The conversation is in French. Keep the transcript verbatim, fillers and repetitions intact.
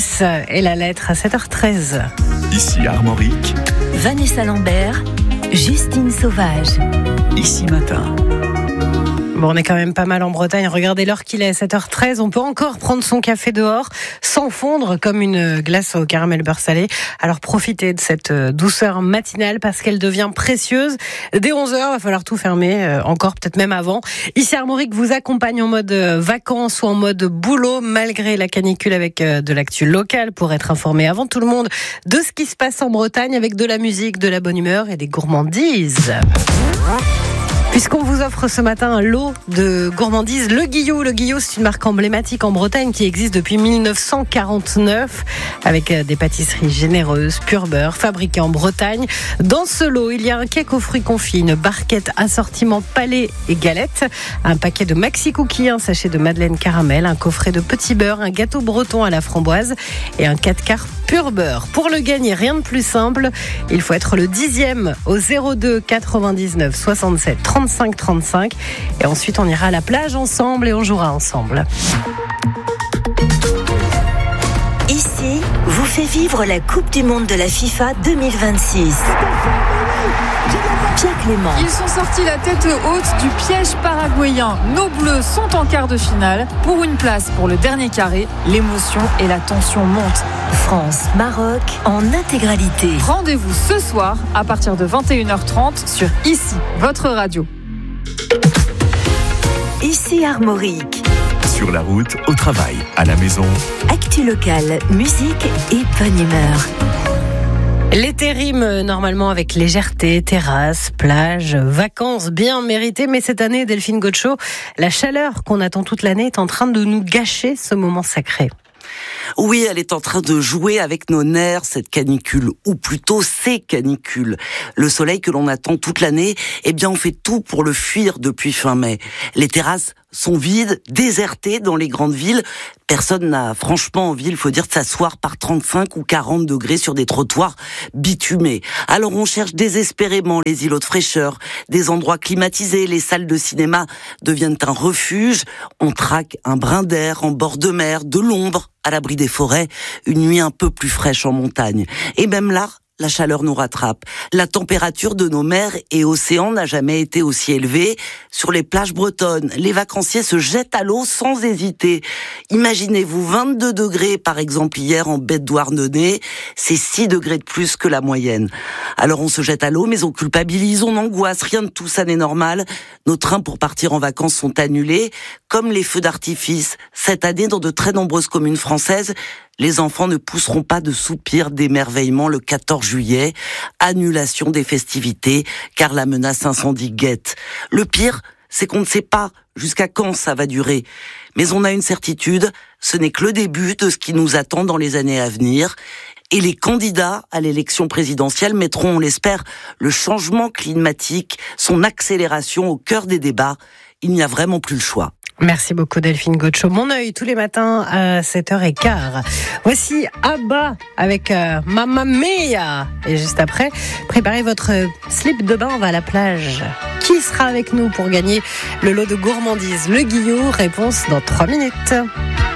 Indice et la lettre à sept heures treize. Ici Armorique. Vanessa Lambert, Justine Sauvage. Ici Matin. Bon, on est quand même pas mal en Bretagne. Regardez l'heure qu'il est, sept heures treize. On peut encore prendre son café dehors sans fondre comme une glace au caramel beurre salé. Alors profitez de cette douceur matinale parce qu'elle devient précieuse. Dès onze heures, il va falloir tout fermer, encore peut-être même avant. Ici Armorique vous accompagne en mode vacances ou en mode boulot malgré la canicule avec de l'actu locale pour être informé avant tout le monde de ce qui se passe en Bretagne avec de la musique, de la bonne humeur et des gourmandises. Puisqu'on vous offre ce matin un lot de gourmandises, le Guillot. Le Guillot, c'est une marque emblématique en Bretagne qui existe depuis dix-neuf cent quarante-neuf avec des pâtisseries généreuses, pur beurre, fabriquées en Bretagne. Dans ce lot, il y a un cake aux fruits confits, une barquette assortiment palais et galettes, un paquet de maxi cookies, un sachet de madeleine caramel, un coffret de petits beurres, un gâteau breton à la framboise et un quatre quarts pur beurre. Pour le gagner, rien de plus simple, il faut être le dixième au zéro deux quatre-vingt-dix-neuf soixante-sept trente-cinq trente-cinq et ensuite on ira à la plage ensemble et on jouera ensemble. Ici, vous fait vivre la Coupe du Monde de la FIFA deux mille vingt-six. Pierre Clément. Ils sont sortis la tête haute du piège paraguayen. Nos Bleus sont en quart de finale. Pour une place pour le dernier carré, l'émotion et la tension montent. France-Maroc en intégralité. Rendez-vous ce soir à partir de vingt et une heures trente sur Ici, votre radio. Ici Armorique. Sur la route, au travail, à la maison. Actu locale, musique et bonne humeur. L'été rime normalement avec légèreté, terrasse, plage, vacances bien méritées. Mais cette année, Delphine Gaucho, la chaleur qu'on attend toute l'année est en train de nous gâcher ce moment sacré. Oui, elle est en train de jouer avec nos nerfs, cette canicule, ou plutôt ces canicules. Le soleil que l'on attend toute l'année, eh bien on fait tout pour le fuir depuis fin mai. Les terrasses sont vides, désertées dans les grandes villes. Personne n'a franchement envie, il faut dire, de s'asseoir par trente-cinq ou quarante degrés sur des trottoirs bitumés. Alors on cherche désespérément les îlots de fraîcheur, des endroits climatisés, les salles de cinéma deviennent un refuge. On traque un brin d'air en bord de mer, de l'ombre, à l'abri des forêts, une nuit un peu plus fraîche en montagne. Et même là, la chaleur nous rattrape. La température de nos mers et océans n'a jamais été aussi élevée. Sur les plages bretonnes, les vacanciers se jettent à l'eau sans hésiter. Imaginez-vous vingt-deux degrés par exemple hier en baie de Douarnenez, c'est six degrés de plus que la moyenne. Alors on se jette à l'eau mais on culpabilise, on angoisse, rien de tout ça n'est normal. Nos trains pour partir en vacances sont annulés, comme les feux d'artifice. Cette année, dans de très nombreuses communes françaises, les enfants ne pousseront pas de soupirs d'émerveillement le quatorze juillet. Annulation des festivités, car la menace incendie guette. Le pire, c'est qu'on ne sait pas jusqu'à quand ça va durer. Mais on a une certitude, ce n'est que le début de ce qui nous attend dans les années à venir. Et les candidats à l'élection présidentielle mettront, on l'espère, le changement climatique, son accélération au cœur des débats. Il n'y a vraiment plus le choix. Merci beaucoup Delphine Gaucho. Mon œil tous les matins à sept heures quinze. Voici Abba avec euh, Mamma Mia. Et juste après, préparez votre slip de bain, on va à la plage. Qui sera avec nous pour gagner le lot de gourmandises? Le Guillot, réponse dans trois minutes.